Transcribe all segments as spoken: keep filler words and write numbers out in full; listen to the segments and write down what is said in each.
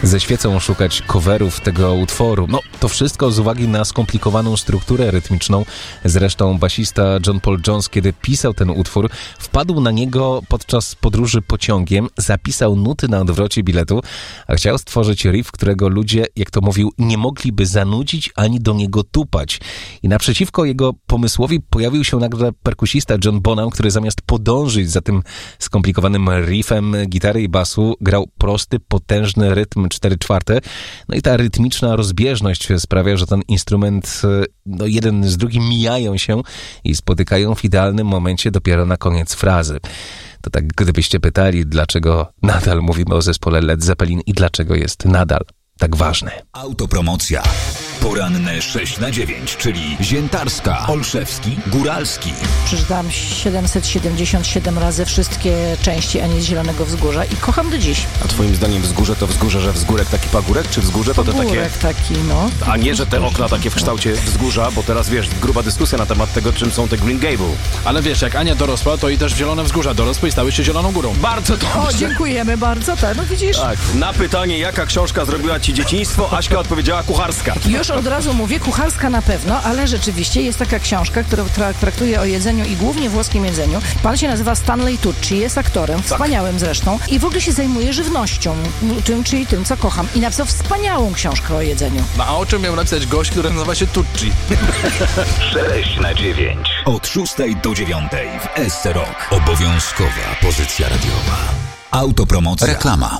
ze świecą szukać coverów tego utworu. No, to wszystko z uwagi na skomplikowaną strukturę rytmiczną. Zresztą basista John Paul Jones, kiedy pisał ten utwór, wpadł na niego podczas podróży pociągiem, zapisał nuty na odwrocie biletu, a chciał stworzyć riff, którego ludzie, jak to mówił, nie mogliby zanudzić ani do niego tupać. I naprzeciwko jego pomysłowi pojawił się nagle perkusista John Bonham, który zamiast podążyć za tym skomplikowanym riffem gitary i basu, grał prosty, potężny rytm cztery czwarte. No i ta rytmiczna rozbieżność sprawia, że ten instrument, no jeden z drugim mijają się i spotykają w idealnym momencie dopiero na koniec frazy. To tak gdybyście pytali, dlaczego nadal mówimy o zespole Led Zeppelin i dlaczego jest nadal tak ważny. Autopromocja. Poranne sześć na dziewięć, czyli Ziętarska, Olszewski, Góralski. Przeczytałam siedemset siedemdziesiąt siedem razy wszystkie części Ani z Zielonego Wzgórza i kocham do dziś. A twoim zdaniem wzgórze to wzgórze, że wzgórek taki pagórek, czy wzgórze to pagórek te takie... taki, no. A nie, że te okna takie w kształcie wzgórza, bo teraz wiesz, gruba dyskusja na temat tego, czym są te Green Gable. Ale wiesz, jak Ania dorosła, to i też Zielone Wzgórza dorosły i stały się Zieloną Górą. Bardzo dobrze. O, dziękujemy bardzo, tak, no widzisz. Tak, na pytanie, jaka książka zrobiła ci dzieciństwo, Aśka odpowiedziała kucharska. Już od razu mówię, kucharska na pewno, ale rzeczywiście jest taka książka, która tra- traktuje o jedzeniu i głównie włoskim jedzeniu. Pan się nazywa Stanley Tucci, jest aktorem, tak. wspaniałym zresztą i w ogóle się zajmuje żywnością, tym, czyli tym, co kocham. I napisał wspaniałą książkę o jedzeniu. No a o czym miał napisać gość, który nazywa się Tucci? sześć na dziewięć. Od szóstej do dziewiątej w S C Rock. Obowiązkowa pozycja radiowa. Autopromocja. Reklama.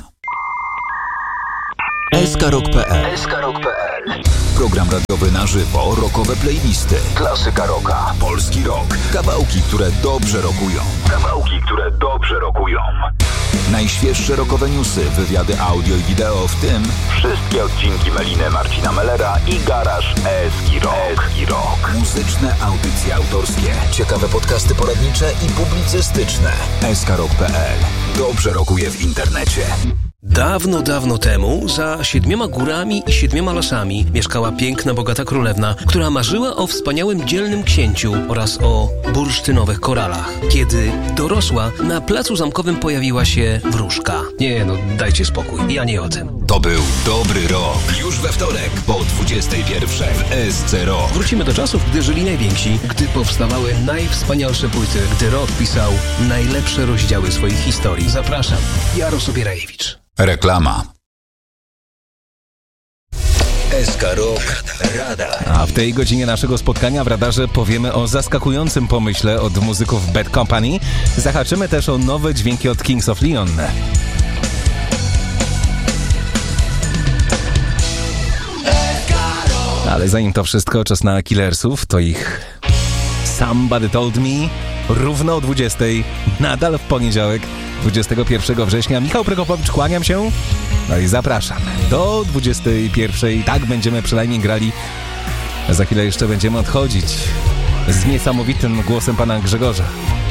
S K Rock kropka P L. S K Rock kropka P L. Program radiowy na żywo, rockowe playlisty, klasyka rocka, polski rock, kawałki, które dobrze rockują. Kawałki, które dobrze rockują. Najświeższe rockowe newsy, wywiady audio i wideo, w tym wszystkie odcinki Meliny Marcina Mellera i Garaż Eski Rock. Eski Rock. Muzyczne audycje autorskie, ciekawe podcasty poradnicze i publicystyczne. S K Rock kropka P L. Dobrze rockuje w internecie. Dawno, dawno temu, za siedmioma górami i siedmioma lasami mieszkała piękna, bogata królewna, która marzyła o wspaniałym, dzielnym księciu oraz o bursztynowych koralach. Kiedy dorosła, na placu zamkowym pojawiła się wróżka. Nie no, dajcie spokój, ja nie o tym. To był dobry rok. Już we wtorek po dwudziestej pierwszej w S C Rock. Wrócimy do czasów, gdy żyli najwięksi, gdy powstawały najwspanialsze płyty, gdy rock pisał najlepsze rozdziały swoich historii. Zapraszam, Jaros Obierajewicz. Reklama. S K Rock Radar. A w tej godzinie naszego spotkania w radarze powiemy o zaskakującym pomyśle od muzyków Bad Company. Zahaczymy też o nowe dźwięki od Kings of Leon. Ale zanim to wszystko, czas na Killersów, to ich Somebody Told Me, równo o dwudziestej, nadal w poniedziałek, dwudziestego pierwszego września. Michał Prokopowicz, kłaniam się, no i zapraszam do dwudziestej pierwszej. Tak będziemy przynajmniej grali. Za chwilę jeszcze będziemy odchodzić z niesamowitym głosem pana Grzegorza.